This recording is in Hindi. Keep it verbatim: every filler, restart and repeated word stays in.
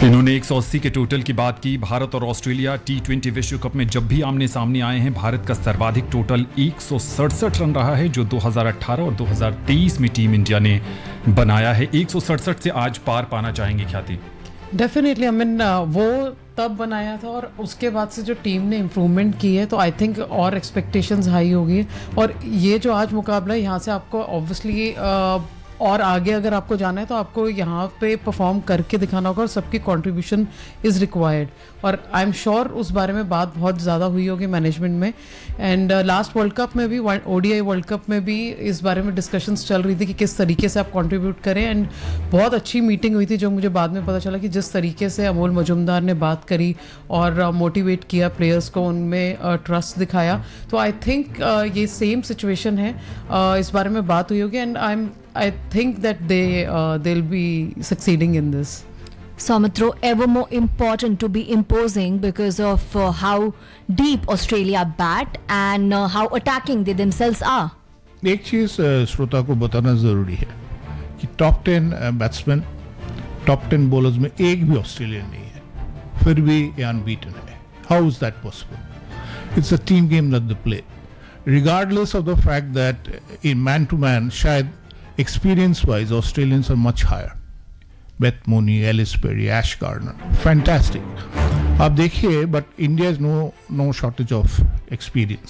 इन्होंने एक सौ अस्सी के टोटल की बात की। भारत और ऑस्ट्रेलिया टी ट्वेंटी विश्व कप में जब भी आमने सामने आए हैं, भारत का सर्वाधिक टोटल एक सौ सड़सठ रन रहा है, जो दो हज़ार अठारह और दो हज़ार तेईस में टीम इंडिया ने बनाया है। एक सौ सड़सठ से आज पार पाना चाहेंगे ख्याति? डेफिनेटली, आई मीन वो तब बनाया था और उसके बाद से जो टीम ने इम्प्रूवमेंट की है, तो आई थिंक और एक्सपेक्टेशंस हाई होगी। और ये जो आज मुकाबला है, यहाँ से आपको ऑब्वियसली और आगे अगर आपको जाना है तो आपको यहाँ पे परफॉर्म करके दिखाना होगा और सबकी कंट्रीब्यूशन इज़ रिक्वायर्ड। और आई एम श्योर उस बारे में बात बहुत ज़्यादा हुई होगी मैनेजमेंट में। एंड लास्ट वर्ल्ड कप में भी, ओडीआई वर्ल्ड कप में भी इस बारे में डिस्कशंस चल रही थी कि किस तरीके से आप कंट्रीब्यूट करें। एंड बहुत अच्छी मीटिंग हुई थी, जो मुझे बाद में पता चला कि जिस तरीके से अमोल मजुमदार ने बात करी और मोटिवेट uh, किया प्लेयर्स को, उनमें ट्रस्ट uh, दिखाया। तो आई थिंक uh, ये सेम सिचुएशन है, uh, इस बारे में बात हुई होगी। And I am I think that they uh, they'll be succeeding in this. Soumitra, ever more important to be imposing because of uh, how deep Australia bat and uh, how attacking they themselves are. एक चीज श्रोता को बताना जरूरी है कि top ten batsman, top ten bowlers में एक भी ऑस्ट्रेलियन नहीं है, फिर भी ये अनबीटन है। How is that possible? It's a team game that they play, regardless of the fact that in man to man शायद experience wise Australians are much higher. Beth Mooney, Ellis Perry, Ash Gardner, fantastic. आप देखिए, but India has no no shortage of experience.